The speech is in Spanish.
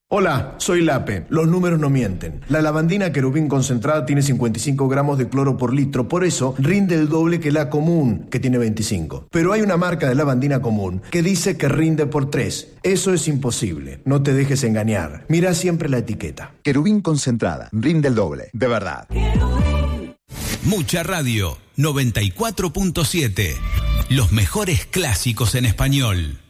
Hola, soy Lape. Los números no mienten. La lavandina Querubín concentrada tiene 55 gramos de cloro por litro, por eso rinde el doble que la común, que tiene 25. Pero hay una marca de lavandina común que dice que rinde por 3. Eso es imposible. No te dejes engañar. Mira siempre la etiqueta. Querubín concentrada. Rinde el doble. De verdad. Mucha Radio 94.7. Los mejores clásicos en español.